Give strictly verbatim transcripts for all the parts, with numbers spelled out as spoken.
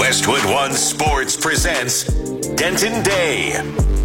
Westwood One Sports presents Denton Day.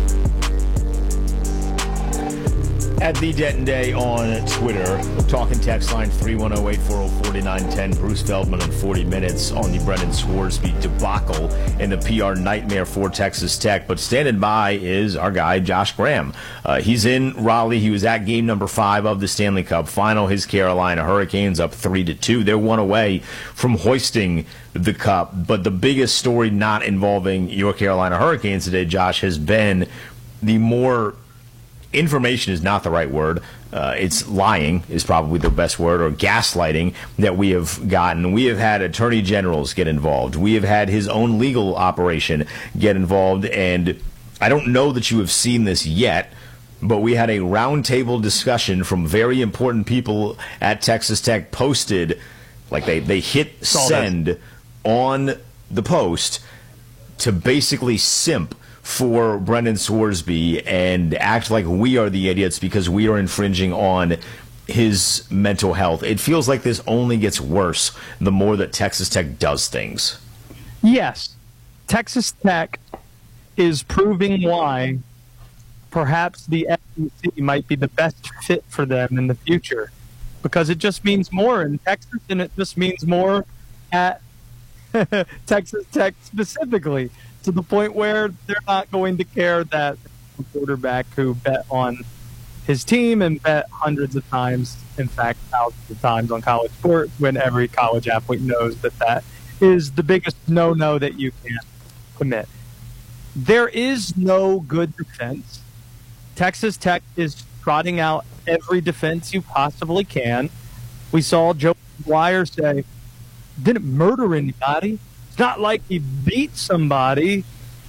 At the Denton Day on Twitter, talking text line three one zero, eight four zero, four nine one zero. Bruce Feldman in forty minutes on the Brendan Swarsby debacle and the P R nightmare for Texas Tech. But standing by is our guy, Josh Graham. Uh, he's in Raleigh. He was at game number five of the Stanley Cup final. His Carolina Hurricanes up three to two. They're one away from hoisting the cup. But the biggest story not involving your Carolina Hurricanes today, Josh, has been the more information is not the right word. Uh, it's lying is probably the best word, or gaslighting that we have gotten. We have had attorney generals get involved. We have had his own legal operation get involved. And I don't know that you have seen this yet, but we had a roundtable discussion from very important people at Texas Tech posted, like they, they hit send on the post to basically simp for Brendan Swarsby and act like we are the idiots because we are infringing on his mental health. It feels like this only gets worse the more that Texas Tech does things. Yes, Texas Tech is proving why perhaps the S E C might be the best fit for them in the future, because it just means more in Texas, and it just means more at Texas Tech specifically, to the point where they're not going to care that the quarterback who bet on his team and bet hundreds of times, in fact, thousands of times on college sports, when every college athlete knows that that is the biggest no-no that you can commit. There is no good defense. Texas Tech is trotting out every defense you possibly can. We saw Joe McGuire say, didn't murder anybody. It's not like he beat somebody.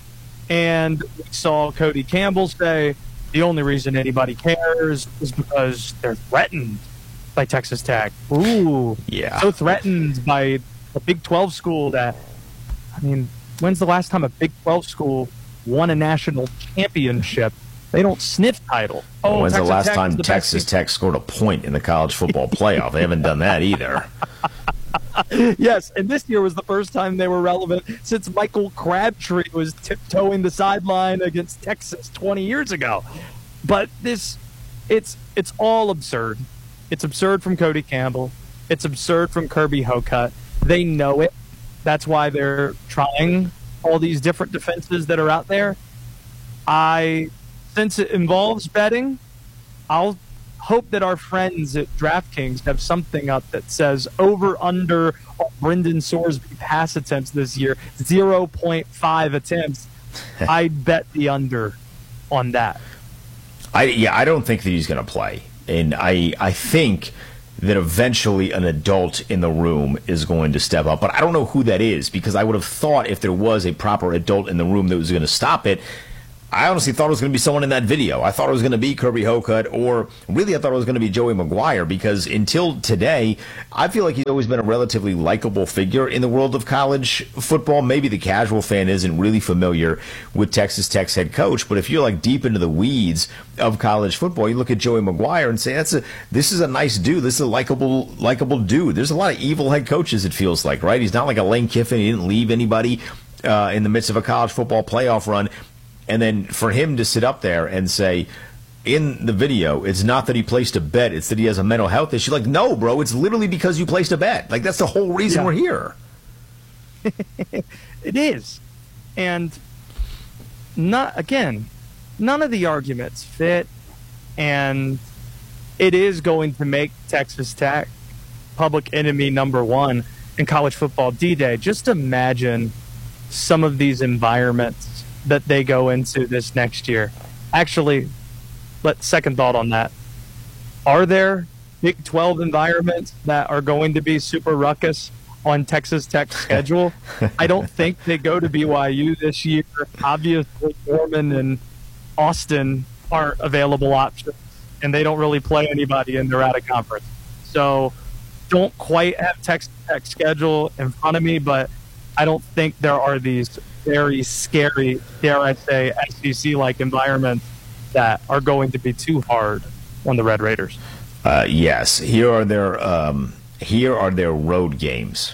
And we saw Cody Campbell say the only reason anybody cares is because they're threatened by Texas Tech. Ooh, yeah. So threatened by a Big twelve school that, I mean, when's the last time a Big twelve school won a national championship? They don't sniff title. Oh, when's Texas the last Tech time the Texas Tech scored a point in the college football playoff? They haven't done that either. Yes, and this year was the first time they were relevant since Michael Crabtree was tiptoeing the sideline against Texas twenty years ago. But this, it's it's all absurd. It's absurd from Cody Campbell. It's absurd from Kirby Hocutt. They know it. That's why they're trying all these different defenses that are out there. I, since it involves betting, I'll hope that our friends at DraftKings have something up that says over under Brendan Swarsby pass attempts this year, zero point five attempts. I'd bet the under on that. I yeah, I don't think that he's going to play. And I I think that eventually an adult in the room is going to step up. But I don't know who that is, because I would have thought if there was a proper adult in the room that was going to stop it, I honestly thought it was going to be someone in that video. I thought it was going to be Kirby Hocutt, or really I thought it was going to be Joey McGuire, because until today, I feel like he's always been a relatively likable figure in the world of college football. Maybe the casual fan isn't really familiar with Texas Tech's head coach, but if you're like deep into the weeds of college football, you look at Joey McGuire and say, "That's a this is a nice dude. This is a likable likable dude." There's a lot of evil head coaches, it feels like, right? He's not like a Lane Kiffin. He didn't leave anybody uh, in the midst of a college football playoff run. And then for him to sit up there and say, in the video, it's not that he placed a bet, it's that he has a mental health issue. Like, no, bro, it's literally because you placed a bet. Like, that's the whole reason yeah. we're here. It is. And, not again, none of the arguments fit. And it is going to make Texas Tech public enemy number one in college football D-Day. Just imagine some of these environments that they go into this next year. Actually, let second thought on that. Are there Big twelve environments that are going to be super ruckus on Texas Tech's schedule? I don't think they go to B Y U this year. Obviously, Norman and Austin aren't available options, and they don't really play anybody in their out of conference. So don't quite have Texas Tech's schedule in front of me, but I don't think there are these very scary, dare I say, S E C-like environments that are going to be too hard on the Red Raiders. Uh, yes, here are their um, here are their road games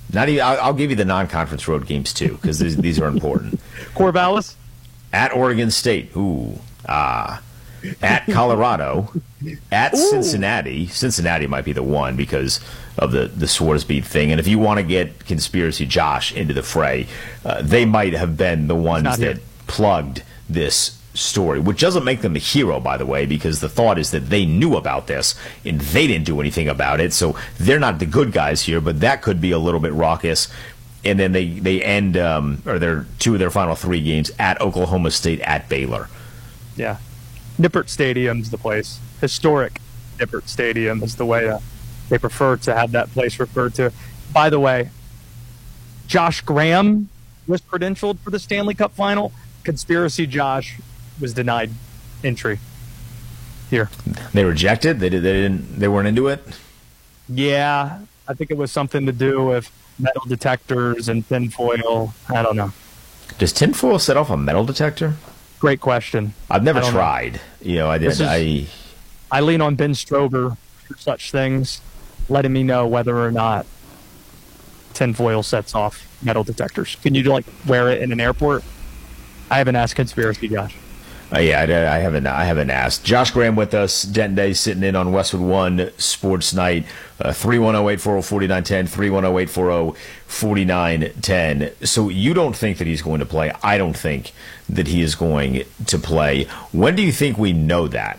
Not even. I'll, I'll give you the non-conference road games too, because these, these are important. Corvallis At Oregon State. Ooh. Ah. At Colorado. At Ooh. Cincinnati. Cincinnati might be the one because of the, the Swarsby thing. And if you want to get Conspiracy Josh into the fray, uh, they might have been the ones that here. plugged this story, which doesn't make them a hero, by the way, because the thought is that they knew about this and they didn't do anything about it. So they're not the good guys here, but that could be a little bit raucous. And then they, they end, um, or their two of their final three games at Oklahoma State, at Baylor. Yeah. Nippert Stadium's the place. Historic Nippert Stadium is the way uh, they prefer to have that place referred to. By the way, Josh Graham was credentialed for the Stanley Cup final. Conspiracy Josh was denied entry here. They rejected? They, did, they, didn't, they weren't into it? Yeah, I think it was something to do with metal detectors and tinfoil. I don't know. Does tinfoil set off a metal detector? Great question. I've never I don't tried. know. You know, I did. Is, I I lean on Ben Strober for such things, letting me know whether or not tinfoil sets off metal detectors. Can you like wear it in an airport? I haven't asked Conspiracy Josh. Uh, yeah, I, I haven't. I haven't asked. Josh Graham with us. Denton Day sitting in on Westwood One Sports Night. Three one zero eight four zero four nine ten. Three one zero eight four zero four nine ten. So you don't think that he's going to play? I don't think that he is going to play. When do you think we know that?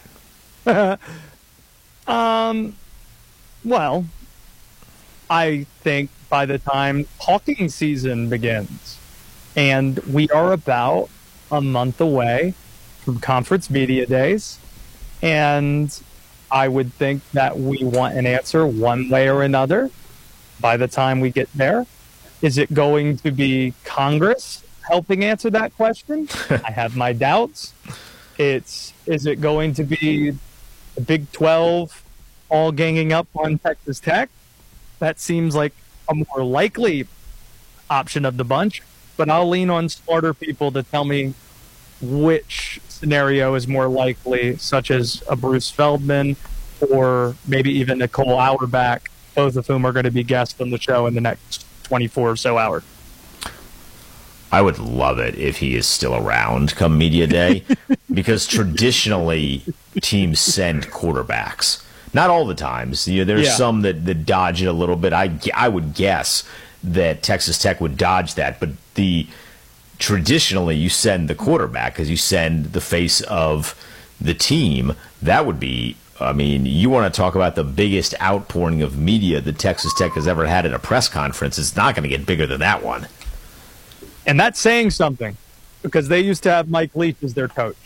um. Well, I think by the time hawking season begins, and we are about a month away from conference media days, and I would think that we want an answer one way or another by the time we get there. Is it going to be Congress helping answer that question? I have my doubts. It's is it going to be the Big twelve all ganging up on Texas Tech? That seems like a more likely option of the bunch, but I'll lean on smarter people to tell me which scenario is more likely, such as a Bruce Feldman or maybe even Nicole Auerbach, both of whom are going to be guests on the show in the next twenty-four or so hours. I would love it if he is still around come media day, because traditionally teams send quarterbacks. Not all the times. You know, there's Yeah. some that, that dodge it a little bit. I, I would guess that Texas Tech would dodge that, but the traditionally you send the quarterback because you send the face of the team. That would be, I mean, you want to talk about the biggest outpouring of media that Texas Tech has ever had at a press conference. It's not going to get bigger than that one. And that's saying something, because they used to have Mike Leach as their coach.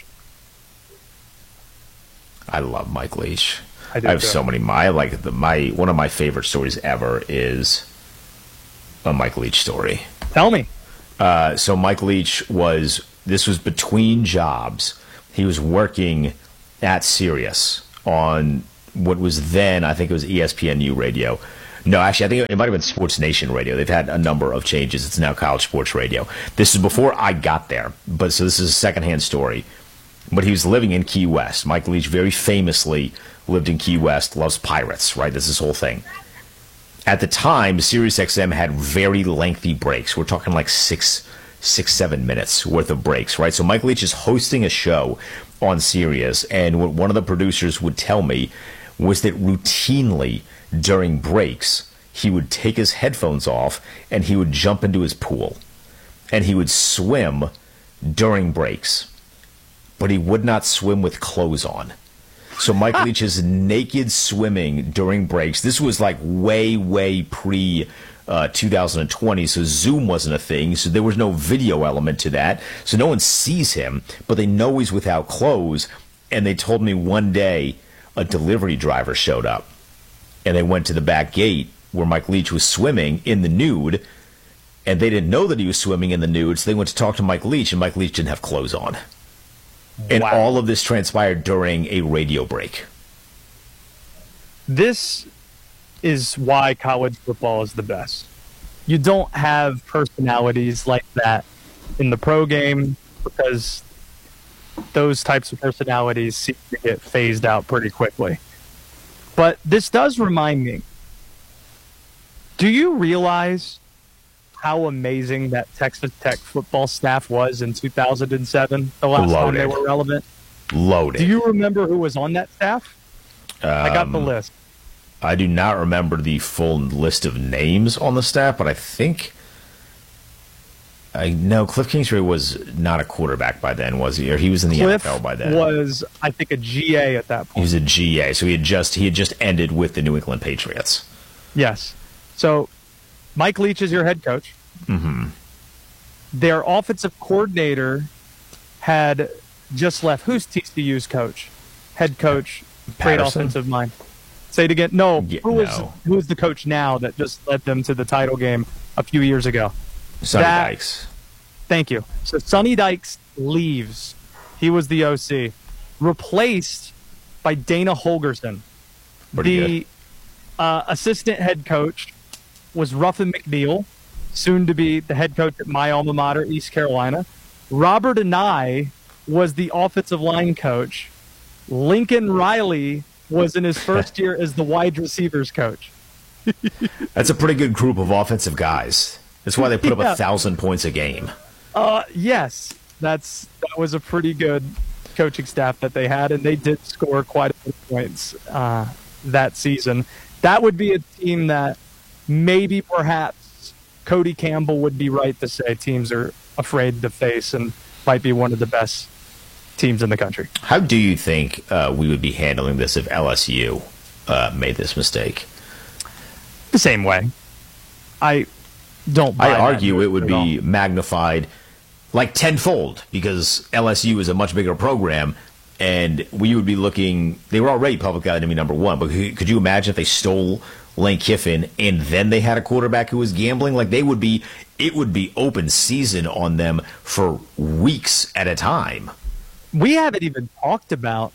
I love Mike Leach. I, do I have too. so many. My like the, my one of my favorite stories ever is a Mike Leach story. Tell me. Uh, so Mike Leach was, this was between jobs. He was working at Sirius on what was then, I think it was E S P N U radio. No, actually, I think it might have been Sports Nation radio. They've had a number of changes. It's now College Sports Radio. This is before I got there, but so this is a secondhand story. But he was living in Key West. Mike Leach very famously lived in Key West, loves pirates, right? That's his whole thing. At the time, SiriusXM had very lengthy breaks. We're talking like six, six, seven minutes worth of breaks, right? So Mike Leach is hosting a show on Sirius, and what one of the producers would tell me was that routinely during breaks, he would take his headphones off and he would jump into his pool, and he would swim during breaks, but he would not swim with clothes on. So Mike Leach is naked swimming during breaks. This was like way, way pre uh, two thousand twenty, so Zoom wasn't a thing, so there was no video element to that. So no one sees him, but they know he's without clothes. And they told me one day a delivery driver showed up, and they went to the back gate where Mike Leach was swimming in the nude, and they didn't know that he was swimming in the nude, so they went to talk to Mike Leach, and Mike Leach didn't have clothes on. And Wow. all of this transpired during a radio break. This is why college football is the best. You don't have personalities like that in the pro game, because those types of personalities seem to get phased out pretty quickly. But this does remind me, do you realize how amazing that Texas Tech football staff was in two thousand seven, the last time they were relevant? Loaded. Do you remember who was on that staff? Um, I got the list. I do not remember the full list of names on the staff, but I think I know Cliff Kingsbury was not a quarterback by then, was he? Or he was in the Cliff N F L by then. Was, I think, a G A at that point. He was a G A, so he had just he had just ended with the New England Patriots. Yes. So Mike Leach is your head coach. Mm-hmm. Their offensive coordinator had just left. Who's T C U's coach? Head coach, great Patterson? offensive mind. Say it again. No, Yeah, who is no. who is the coach now that just led them to the title game a few years ago? Sonny That- Dykes. Thank you. So Sonny Dykes leaves. He was the O C, replaced by Dana Holgerson. Pretty the good. uh, assistant head coach was Ruffin McNeil, soon to be the head coach at my alma mater, East Carolina. Robert Anai was the offensive line coach. Lincoln Riley was in his first year as the wide receivers coach. That's a pretty good group of offensive guys. That's why they put up Yeah. a thousand points a game. Uh, yes, that's that was a pretty good coaching staff that they had, and they did score quite a few points uh, that season. That would be a team that maybe perhaps Cody Campbell would be right to say teams are afraid to face and might be one of the best teams in the country. How do you think uh, we would be handling this if L S U uh, made this mistake? The same way. I don't buy I that argue it would at all. be magnified like tenfold because L S U is a much bigger program, and we would be looking. They were already public enemy number one, but could could you imagine if they stole Lane Kiffin and then they had a quarterback who was gambling? Like they would be, it would be open season on them for weeks at a time. We haven't even talked about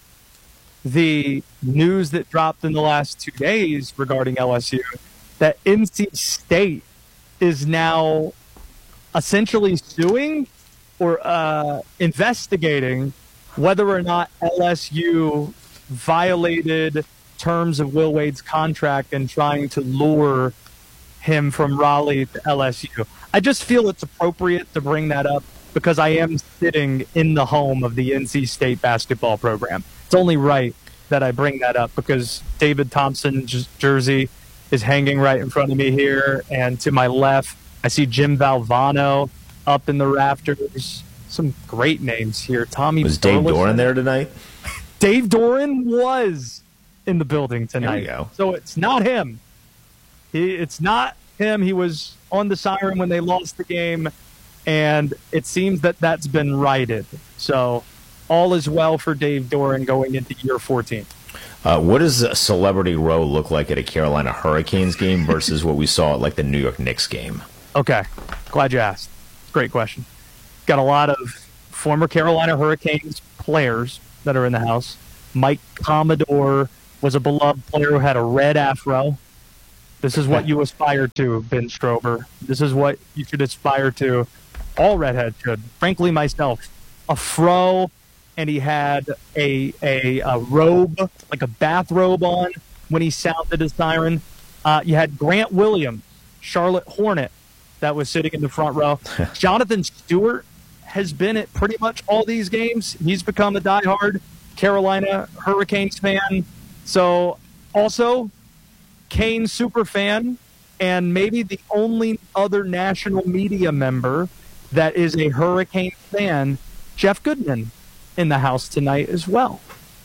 the news that dropped in the last two days regarding L S U, that N C State is now essentially suing or uh, investigating whether or not L S U violated terms of Will Wade's contract and trying to lure him from Raleigh to L S U. I just feel it's appropriate to bring that up because I am sitting in the home of the N C State basketball program. It's only right that I bring that up because David Thompson's jersey is hanging right in front of me here, and to my left, I see Jim Valvano up in the rafters. Some great names here. Tommy Was Dave Burleson. Doran there tonight? Dave Doran was in the building tonight. There we go. So it's not him. He, it's not him. He was on the siren when they lost the game, and it seems that that's been righted. So all is well for Dave Doran going into year fourteen. Uh, what does a Celebrity Row look like at a Carolina Hurricanes game versus what we saw at like the New York Knicks game? Okay. Glad you asked. Great question. Got a lot of former Carolina Hurricanes players that are in the house. Mike Commodore was a beloved player who had a red afro. This is what you aspire to, Ben Strober. This is what you should aspire to. All redheads should. Frankly, myself. A fro, and he had a, a, a robe, like a bathrobe on when he sounded his siren. Uh, you had Grant Williams, Charlotte Hornet, that was sitting in the front row. Jonathan Stewart has been at pretty much all these games. He's become a diehard Carolina Hurricanes fan. So also Kane super fan, and maybe the only other national media member that is a Hurricane fan, Jeff Goodman, in the house tonight as well.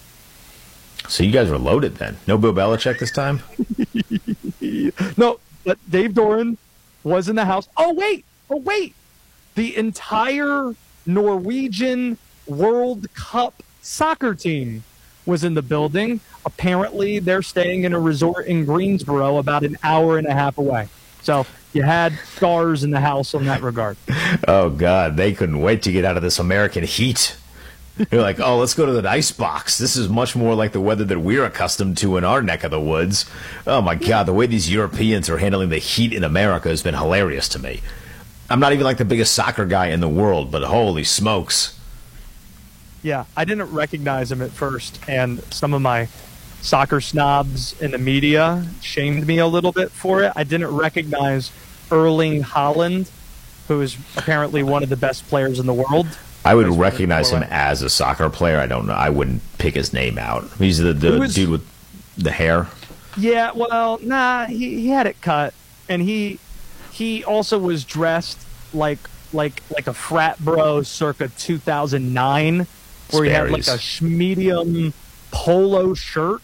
So you guys were loaded then. No Bill Belichick this time? No, but Dave Doran was in the house. Oh, wait. Oh, wait. The entire Norwegian World Cup soccer team was in the building. Apparently, they're staying in a resort in Greensboro about an hour and a half away. So you had stars in the house on that regard. Oh, God. They couldn't wait to get out of this American heat. They're like, oh, let's go to the ice box. This is much more like the weather that we're accustomed to in our neck of the woods. Oh, my God. The way these Europeans are handling the heat in America has been hilarious to me. I'm not even like the biggest soccer guy in the world, but holy smokes. Yeah, I didn't recognize him at first, and some of my soccer snobs in the media shamed me a little bit for it. I didn't recognize Erling Haaland, who is apparently one of the best players in the world. I would recognize him as a soccer player. I don't know. I wouldn't pick his name out. He's the, the was, dude with the hair. Yeah, well, nah, he, he had it cut, and he he also was dressed like like like a frat bro circa two thousand nine, where he had like a medium polo shirt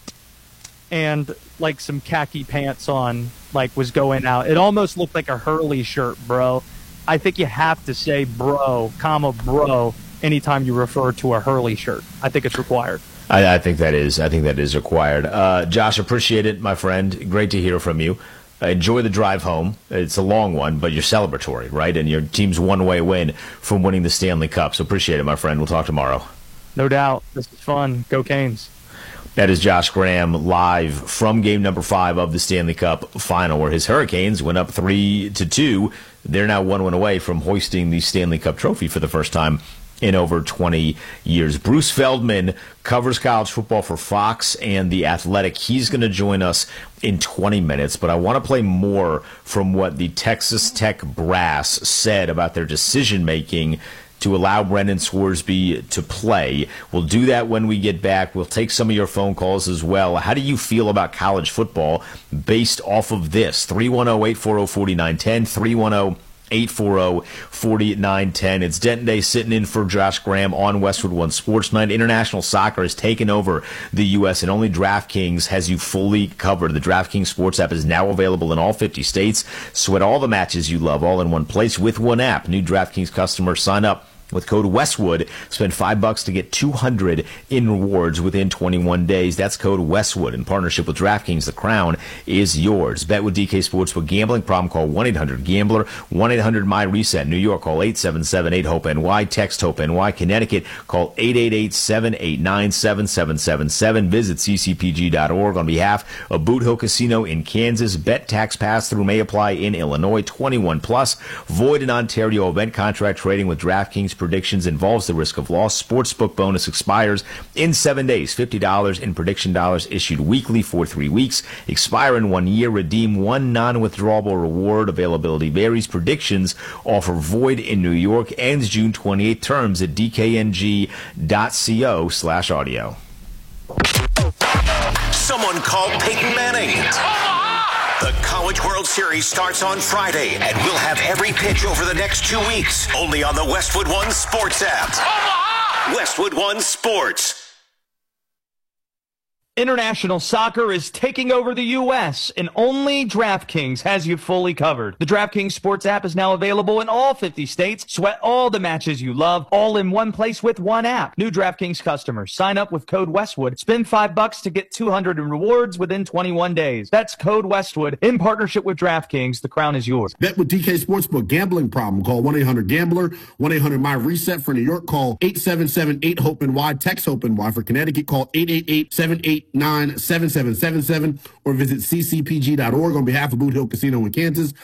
and like some khaki pants on, like was going out. It almost looked like a Hurley shirt, bro. I think you have to say bro, comma bro, anytime you refer to a Hurley shirt. I think it's required. I, I think that is. I think that is required. Uh, Josh, appreciate it, my friend. Great to hear from you. Uh, enjoy the drive home. It's a long one, but you're celebratory, right? And your team's one-way win from winning the Stanley Cup. So appreciate it, my friend. We'll talk tomorrow. No doubt. This is fun. Go Canes. That is Josh Graham live from game number five of the Stanley Cup final, where his Hurricanes went up three to two. They're now one win away from hoisting the Stanley Cup trophy for the first time in over twenty years. Bruce Feldman covers college football for Fox and The Athletic. He's going to join us in twenty minutes, but I want to play more from what the Texas Tech brass said about their decision-making to allow Brendan Scoresby to play. We'll do that when we get back. We'll take some of your phone calls as well. How do you feel about college football based off of this? three one zero, eight four zero, four nine one zero, three one zero, eight four zero, four nine one zero. It's Denton Day sitting in for Josh Graham on Westwood One Sports Night. International soccer has taken over the U S, and only DraftKings has you fully covered. The DraftKings Sports app is now available in all fifty states. Sweat all the matches you love all in one place with one app. New DraftKings customers sign up with code Westwood, spend five bucks to get two hundred in rewards within twenty-one days. That's code Westwood in partnership with DraftKings. The crown is yours. Bet with D K Sportsbook. Gambling problem? Call one eight hundred gambler. one eight hundred my reset. New York, call eight seven seven, eight hope N Y. Text HOPE N Y. Connecticut, call eight eight eight, seven eight nine, seven seven seven seven. Visit c c p g dot org on behalf of Boot Hill Casino in Kansas. Bet tax pass-through may apply in Illinois. twenty-one plus. Void in Ontario. Event contract trading with DraftKings predictions involves the risk of loss. Sportsbook bonus expires in seven days. fifty dollars in prediction dollars issued weekly for three weeks. Expire in one year. Redeem one non-withdrawable reward. Availability varies. Predictions offer void in New York. Ends June twenty-eighth. Terms at d k n g dot co slash audio. Someone called Peyton Manning. The College World Series starts on Friday, and we'll have every pitch over the next two weeks, only on the Westwood One Sports app. Westwood One Sports. International soccer is taking over the U S, and only DraftKings has you fully covered. The DraftKings Sports app is now available in all fifty states. Sweat all the matches you love, all in one place with one app. New DraftKings customers, sign up with code Westwood. Spend five bucks to get two hundred in rewards within twenty-one days. That's code Westwood in partnership with DraftKings. The crown is yours. Bet with D K Sportsbook. Gambling problem? Call one eight hundred gambler. one eight hundred my reset for New York. Call eight seven seven, eight hope N Y. Text HOPE N Y. For Connecticut, call eight eight eight, seven eight nine, seven seven seven seven or visit c c p g dot org on behalf of Boot Hill Casino in Kansas.